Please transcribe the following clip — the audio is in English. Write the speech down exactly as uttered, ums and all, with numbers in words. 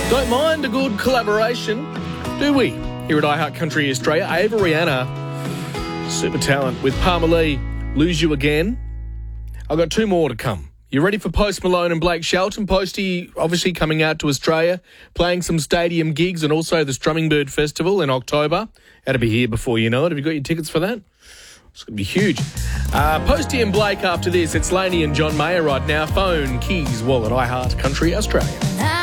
Don't mind a good collaboration, do we? Here at iHeart Country Australia, Ava Rihanna, super talent with Palmer Lee, Lose You Again. I've got two more to come. You ready for Post Malone and Blake Shelton? Posty obviously coming out to Australia, playing some stadium gigs and also the Strumming Bird Festival in October. That'll be here before you know it. Have you got your tickets for that? It's going to be huge. Uh, Posty and Blake after this. It's Laney and John Mayer right now. Phone, keys, wallet, iHeart Country Australia.